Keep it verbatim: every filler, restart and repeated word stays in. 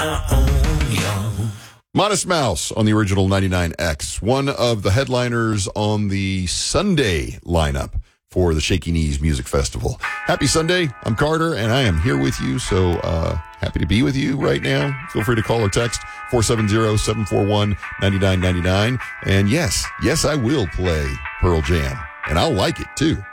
Modest Mouse on the original ninety-nine X, one of the headliners on the Sunday lineup for the Shaky Knees Music Festival. Happy Sunday. I'm Carter, and I am here with you, so uh, happy to be with you right now. Feel free to call or text four seven zero, seven four one, nine nine nine nine. And yes, yes, I will play Pearl Jam, and I'll like it, too.